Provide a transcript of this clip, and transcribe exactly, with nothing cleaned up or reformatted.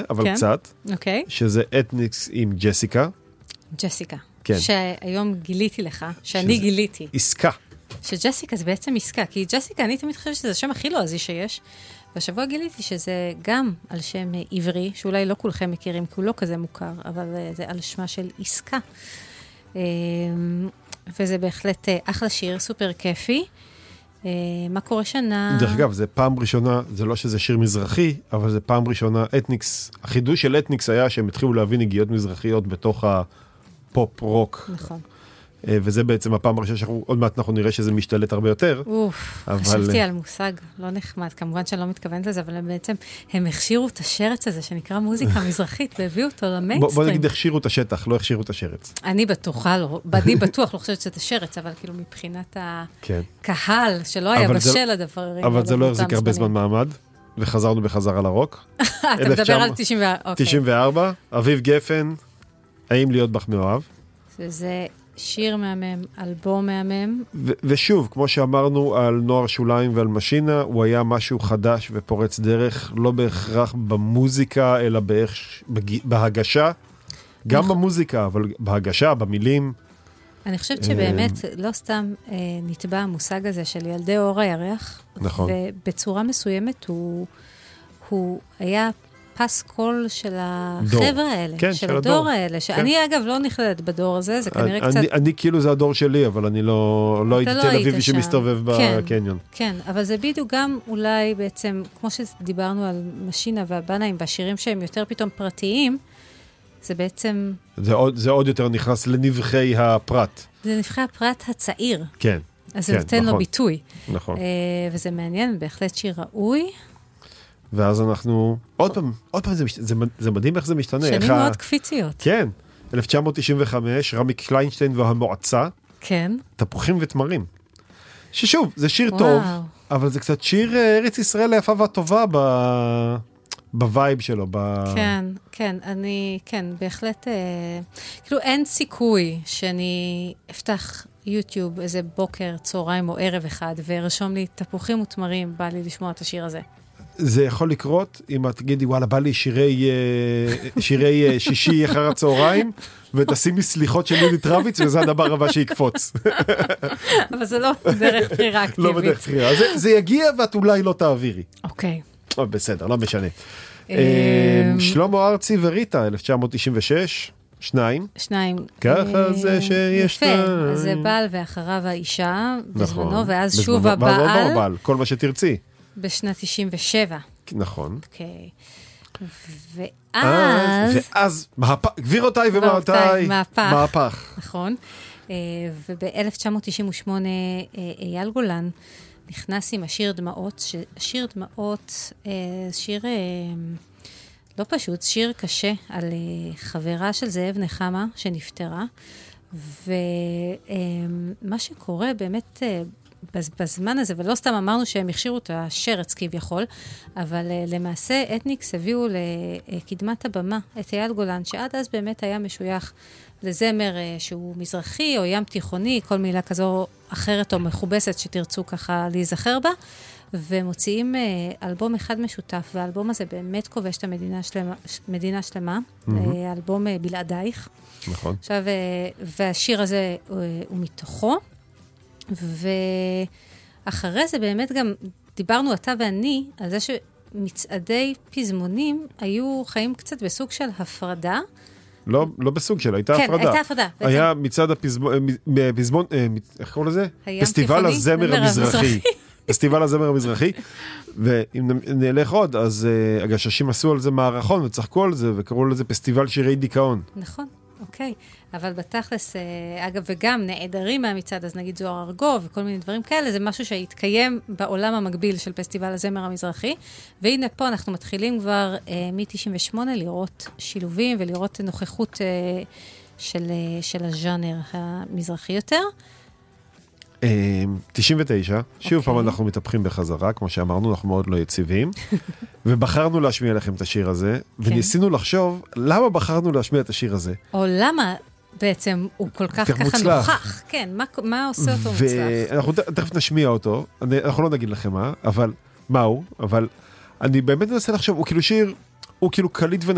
אבל כן. קצת, אוקיי. שזה אתניקס עם ג'סיקה. ג'סיקה. כן. שהיום גיליתי לך, שאני שזה גיליתי. עסקה. שג'סיקה זה בעצם עסקה, כי ג'סיקה, אני תמיד חושבת שזה השם הכי לועזי שיש, והשבוע גיליתי שזה גם על שם עברי, שאולי לא כולכם מכירים, כי הוא לא כזה מוכר, אבל זה על שמה של עסקה. וזה בהחלט אחלה שיר, סופר כיפי. מה קורה שנה? דרך אגב, זה פעם ראשונה, זה לא שזה שיר מזרחי, אבל זה פעם ראשונה אתניקס, החידוש של אתניקס היה שהם התחילו להביא נגיעות מזרחיות בתוך הפופ רוק. נכון. וזה בעצם הפעם הראשונה שאנחנו, עוד מעט אנחנו נראה שזה משתלט הרבה יותר. אוף, אבל... חשבתי על מושג לא נחמד, כמובן שאני לא מתכוונת לזה, אבל בעצם הם הכשירו את השרץ הזה, שנקרא מוזיקה מזרחית, והביאו אותו למיינסטרים. בוא, בוא נגיד, הכשירו את השטח, לא הכשירו את השרץ. אני בטוחה, לא, אני בטוח לא חושבת שזה השרץ, אבל כאילו מבחינת הקהל, שלא היה בשל הדברים. אבל זה לא החזיק הרבה זמן מעמד, וחזרנו בחזרה לרוק. אתה מדבר על תשעים וארבע, אביב גפן, האם להיות בך מאוהב? שזה... שיר מהמם, אלבום מהמם. ו- ושוב, כמו שאמרנו על נוער שוליים ועל משינה, הוא היה משהו חדש ופורץ דרך, לא בהכרח במוזיקה, אלא באיך, בג... בהגשה. גם נכון. במוזיקה, אבל בהגשה, במילים. אני חושבת שבאמת לא סתם אה, נטבע המושג הזה של ילדי אור הירח. נכון. ובצורה מסוימת הוא, הוא היה... פס קול של החבר'ה האלה, כן, של, של הדור הדור. האלה, שאני כן. אגב לא נכללת בדור הזה, זה כנראה אני, קצת... אני, אני כאילו זה הדור שלי, אבל אני לא, לא הייתי לא תל אביבי שמסתובב כן, בקניון. כן, אבל זה בדיוק גם אולי בעצם, כמו שדיברנו על משינה והבנאים, והשירים שהם יותר פתאום פרטיים, זה בעצם... זה עוד, זה עוד יותר נכנס לנבחי הפרט. זה נבחי הפרט הצעיר. כן. אז זה כן, נותן נכון, לו ביטוי. נכון. אה, וזה מעניין, בהחלט שיר ראוי. ואז אנחנו, עוד פעם, עוד פעם, זה, זה, זה מדהים איך זה משתנה. שנים איך מאוד ה... קפיציות. כן, אלף תשע מאות תשעים וחמש, רמי קליינשטיין והמועצה. כן. תפוחים ותמרים. ששוב, זה שיר וואו. טוב, אבל זה קצת שיר ארץ ישראל היפה והטובה ב... בווייב שלו. ב... כן, כן, אני, כן, בהחלט, אה, כאילו אין סיכוי שאני אפתח יוטיוב איזה בוקר, צהריים או ערב אחד, ורשום לי תפוחים ותמרים, בא לי לשמוע את השיר הזה. זה יכול לקרות אם את תגידי, וואלה, בא לי שירי, שירי שישי אחר הצהריים, ותשימי סליחות של יולי טרוויץ, וזה הדבר הבא שיקפוץ. אבל זה לא דרך בחירה אקטיבית. לא בדרך בחירה. זה, זה יגיע ואת אולי לא תעבירי. אוקיי. או, בסדר, לא משנה. שלמה ארצי וריטה, אלף תשע מאות תשעים ושש, שניים. שניים. ככה זה שיש... יפה, אז זה בעל ואחריו האישה, בזמנו, ואז שוב הבעל. הבעל. כל מה שתרצי. בשנת תשעים ושבע. נכון. אוקיי. ואז... ואז, גבירותיי ומאותיי, מהפך. מהפך. נכון. וב-אלף תשע מאות תשעים ושמונה אייל גולן נכנס עם השיר דמעות, ששיר דמעות, שיר לא פשוט, שיר קשה על חברה של זאב נחמה שנפטרה, ומה שקורה באמת... בזמן הזה, ולא סתם אמרנו שהם הכשירו את השרץ כביכול, אבל uh, למעשה אתניקס הביאו לקדמת הבמה את אייל גולן, שעד אז באמת היה משוייך לזמר uh, שהוא מזרחי או ים תיכוני, כל מילה כזו אחרת או מכובסת שתרצו ככה להיזכר בה, ומוציאים uh, אלבום אחד משותף, והאלבום הזה באמת כובש את המדינה שלמה, מדינה שלמה, mm-hmm. uh, אלבום uh, בלעדייך. נכון. עכשיו, uh, והשיר הזה uh, הוא מתוכו, ואחרי זה באמת גם דיברנו אתה ואני על זה שמצעדי פזמונים היו חיים קצת בסוג של הפרדה. לא, לא בסוג של, הייתה כן, הפרדה. הייתה הפרדה. היה מצד הפזמון, פזמון, איך קוראים לזה? פסטיבל הזמר המזרחי. פסטיבל הזמר המזרחי. ואם נלך עוד, אז הגששים עשו על זה מערכון וצחקו על זה, וקראו לזה פסטיבל שירי דיכאון. נכון. אוקיי, אבל בתכלס, אגב, וגם נעדרים מהמצעד, אז נגיד זוהר ארגוב וכל מיני דברים כאלה, זה משהו שהתקיים בעולם המקביל של פסטיבל הזמר המזרחי, והנה פה אנחנו מתחילים כבר מ-תשעים ושמונה לראות שילובים ולראות נוכחות של, של הז'אנר המזרחי יותר. תשעים ותשע, שוב פעם אנחנו מתהפכים בחזרה, כמו שאמרנו, אנחנו מאוד לא יציבים, ובחרנו להשמיע לכם את השיר הזה, וניסינו לחשוב למה בחרנו להשמיע את השיר הזה. או למה בעצם הוא כל כך ככה נוכח. כן, מה עושה אותו מוצלח? ואנחנו תכף נשמיע אותו, אנחנו לא נגיד לכם מה, אבל מה הוא, אבל אני באמת מנסה לחשוב, הוא כאילו שיר, הוא כאילו קליט ונכון,